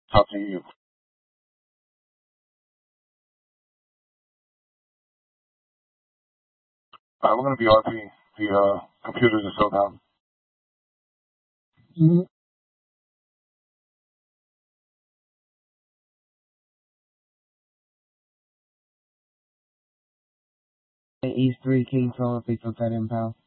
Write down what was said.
Talk to you. We're going to be RP. The computers are still down. Mm-hmm. East 3 King Philip, pal.